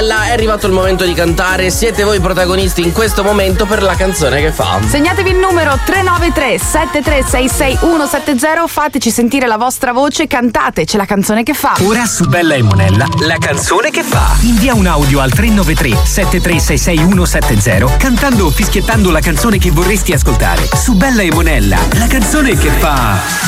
Monella, è arrivato il momento di cantare. Siete voi protagonisti in questo momento per la canzone che fa. Segnatevi il numero 393-7366170. Fateci sentire la vostra voce, cantate, c'è la canzone che fa. Ora su Bella e Monella, la canzone che fa. Invia un audio al 393-7366170 cantando o fischiettando la canzone che vorresti ascoltare. Su Bella e Monella, la canzone che fa.